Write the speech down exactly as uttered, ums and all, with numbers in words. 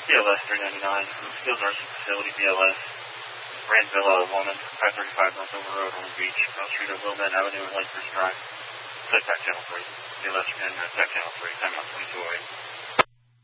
B L S three ninety-nine, skilled nursing facility, B L S, ran Villa, woman, five thirty-five North Over Road, on the beach, across the street of Wilman Avenue and Lakers Drive. Set back channel three. B L S and uh, set channel three, time out twenty-two oh eight.